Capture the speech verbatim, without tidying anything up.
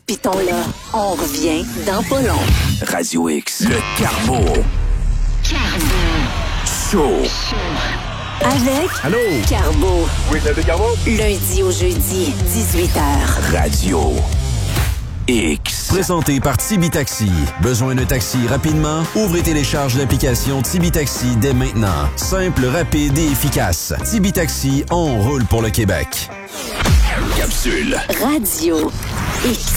Palpitons-là. On revient dans pas long. Radio X. Le Carbo. Carbo. Show. Avec Allô? Carbo. Oui, c'est Carbo. Lundi au jeudi, dix-huit heures. Radio X. Présenté par Tibi Taxi. Besoin d'un taxi rapidement? Ouvrez et télécharge l'application Tibi Taxi dès maintenant. Simple, rapide et efficace. Tibi Taxi, on roule pour le Québec. Capsule. Radio X.